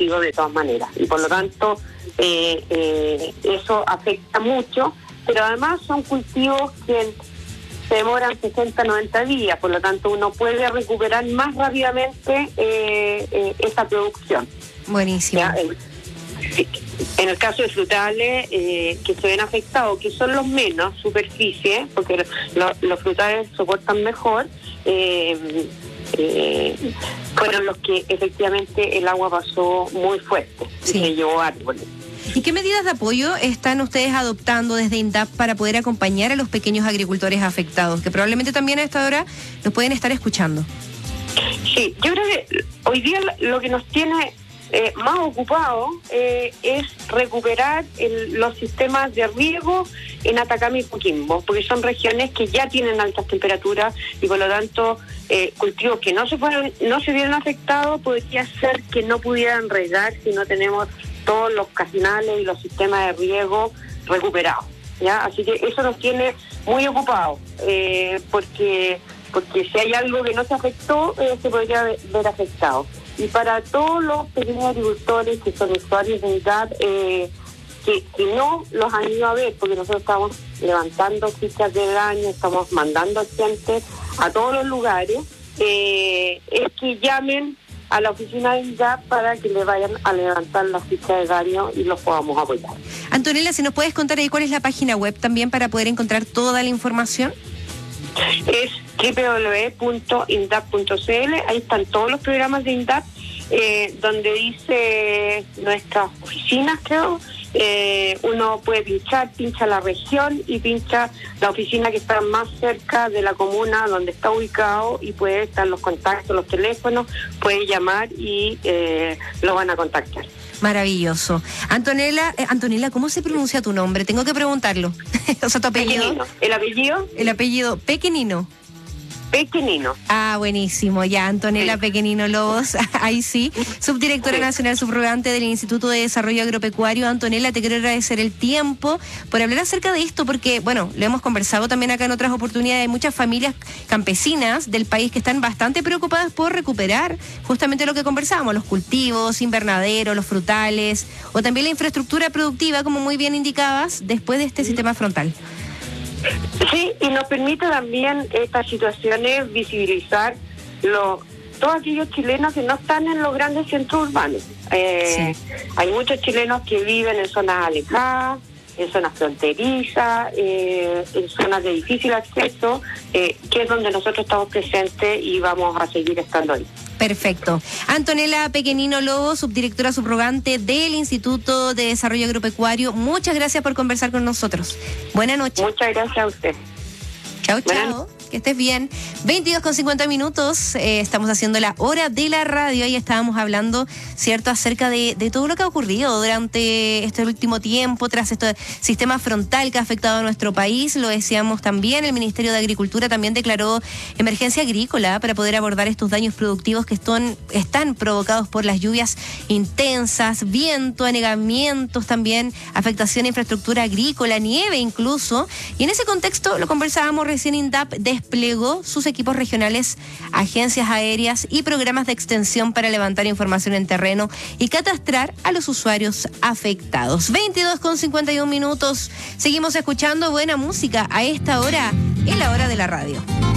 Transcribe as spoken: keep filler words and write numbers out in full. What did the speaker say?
residuos de todas maneras. Y por lo tanto, eh, eh, eso afecta mucho, pero además son cultivos que se demoran sesenta, noventa días, por lo tanto uno puede recuperar más rápidamente eh, eh, esa producción. Buenísimo. ¿Ya? En el caso de frutales eh, que se ven afectados, que son los menos superficie, porque lo, los frutales soportan mejor, eh, eh, fueron los que efectivamente el agua pasó muy fuerte, sí. Y se llevó árboles. ¿Y qué medidas de apoyo están ustedes adoptando desde INDAP para poder acompañar a los pequeños agricultores afectados, que probablemente también a esta hora nos pueden estar escuchando? Sí, yo creo que hoy día lo que nos tiene eh, más ocupados eh, es recuperar el, los sistemas de riego en Atacama y Coquimbo, porque son regiones que ya tienen altas temperaturas y por lo tanto eh, cultivos que no se fueron, no se vieron afectados, podría ser que no pudieran regar si no tenemos todos los canales y los sistemas de riego recuperados, ¿ya? Así que eso nos tiene muy ocupados, eh, porque porque si hay algo que no se afectó, eh, se podría ver afectado. Y para todos los pequeños agricultores que son usuarios de INDAP, eh, que, que no los han ido a ver, porque nosotros estamos levantando fichas de daño, estamos mandando gente a todos los lugares, eh, es que llamen a la oficina de INDAP para que le vayan a levantar la ficha de daño y los podamos apoyar. Antonella, si nos puedes contar ahí cuál es la página web también para poder encontrar toda la información. Es doble u doble u doble u punto indap punto c l, ahí están todos los programas de INDAP, eh, donde dice nuestras oficinas, creo. Eh, uno puede pinchar, pincha la región y pincha la oficina que está más cerca de la comuna donde está ubicado y puede estar los contactos, los teléfonos, puede llamar y eh, lo van a contactar. Maravilloso. Antonella, eh, Antonella, ¿cómo se pronuncia tu nombre? Tengo que preguntarlo. O sea, tu apellido. Pequenino. ¿El apellido? El apellido Pequenino. Pequenino. Ah, buenísimo. Ya, Antonella sí. Pequenino Lobos, ahí sí. Subdirectora sí. nacional subrogante del Instituto de Desarrollo Agropecuario. Antonella, te quiero agradecer el tiempo por hablar acerca de esto, porque, bueno, lo hemos conversado también acá en otras oportunidades. Hay muchas familias campesinas del país que están bastante preocupadas por recuperar justamente lo que conversábamos, los cultivos, invernaderos, los frutales, o también la infraestructura productiva, como muy bien indicabas, después de este sí. sistema frontal. Sí, y nos permite también estas situaciones visibilizar lo, todos aquellos chilenos que no están en los grandes centros urbanos. Eh, sí. Hay muchos chilenos que viven en zonas alejadas, en zonas fronterizas, eh, en zonas de difícil acceso, eh, que es donde nosotros estamos presentes y vamos a seguir estando ahí. Perfecto. Antonella Pequenino Lobos, subdirectora subrogante del Instituto de Desarrollo Agropecuario, muchas gracias por conversar con nosotros. Buenas noches. Muchas gracias a usted. Chao, chao. Que estés bien. veintidós con cincuenta minutos, eh, estamos haciendo la hora de la radio y estábamos hablando, ¿cierto?, acerca de, de todo lo que ha ocurrido durante este último tiempo, tras este sistema frontal que ha afectado a nuestro país. Lo decíamos también, el Ministerio de Agricultura también declaró emergencia agrícola para poder abordar estos daños productivos que están, están provocados por las lluvias intensas, viento, anegamientos también, afectación a infraestructura agrícola, nieve incluso. Y en ese contexto, lo conversábamos recién, INDAP desplegó sus equipos regionales, agencias aéreas y programas de extensión para levantar información en terreno y catastrar a los usuarios afectados. veintidós con cincuenta y un minutos. Seguimos escuchando buena música a esta hora, en la hora de la radio.